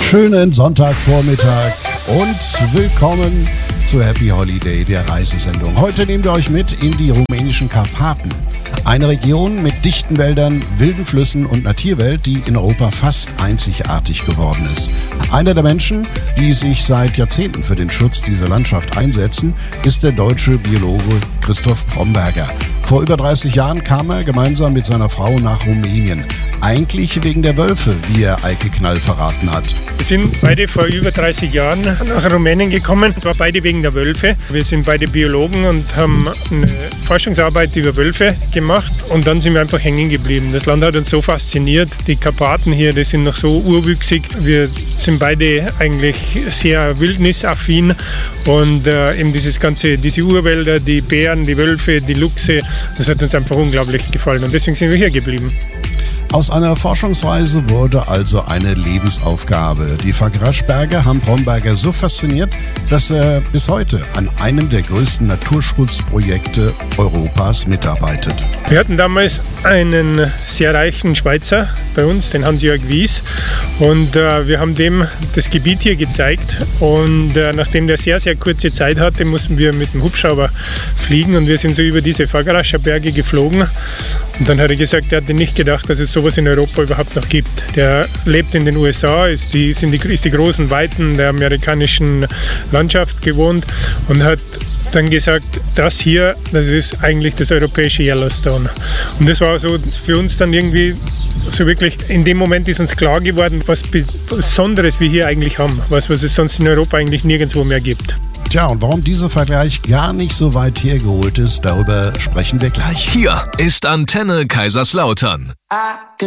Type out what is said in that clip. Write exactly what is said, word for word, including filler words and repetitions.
Schönen Sonntagvormittag und willkommen zu Happy Holiday, der Reisesendung. Heute nehmen wir euch mit in die rumänischen Karpaten. Eine Region mit dichten Wäldern, wilden Flüssen und einer Tierwelt, die in Europa fast einzigartig geworden ist. Einer der Menschen, die sich seit Jahrzehnten für den Schutz dieser Landschaft einsetzen, ist der deutsche Biologe Christoph Bromberger. Vor über dreißig Jahren kam er gemeinsam mit seiner Frau nach Rumänien. Eigentlich wegen der Wölfe, wie er Eike Knall verraten hat. Wir sind beide vor über dreißig Jahren nach Rumänien gekommen. Es war beide wegen der Wölfe. Wir sind beide Biologen und haben eine Forschungsarbeit über Wölfe gemacht. Und dann sind wir einfach hängen geblieben. Das Land hat uns so fasziniert. Die Karpaten hier, die sind noch so urwüchsig. Wir sind beide eigentlich sehr wildnisaffin. Und äh, eben dieses ganze, diese Urwälder, die Bären, die Wölfe, die Luchse, das hat uns einfach unglaublich gefallen. Und deswegen sind wir hier geblieben. Aus einer Forschungsreise wurde also eine Lebensaufgabe. Die Fagraschberge haben Bromberger so fasziniert, dass er bis heute an einem der größten Naturschutzprojekte Europas mitarbeitet. Wir hatten damals einen sehr reichen Schweizer bei uns, den Hans-Jörg Wies. Und äh, wir haben dem das Gebiet hier gezeigt. Und äh, nachdem der sehr, sehr kurze Zeit hatte, mussten wir mit dem Hubschrauber fliegen. Und wir sind so über diese Fagrascher Berge geflogen. Und dann hat er gesagt, er hatte nicht gedacht, dass es sowas in Europa überhaupt noch gibt. Der lebt in den U S A, ist die, sind die, ist die großen Weiten der amerikanischen Landschaft gewohnt und hat dann gesagt, das hier, das ist eigentlich das europäische Yellowstone. Und das war so für uns dann irgendwie so wirklich, in dem Moment ist uns klar geworden, was Besonderes wir hier eigentlich haben, was, was es sonst in Europa eigentlich nirgendwo mehr gibt. Tja, und warum dieser Vergleich gar nicht so weit hergeholt ist, darüber sprechen wir gleich. Hier ist Antenne Kaiserslautern.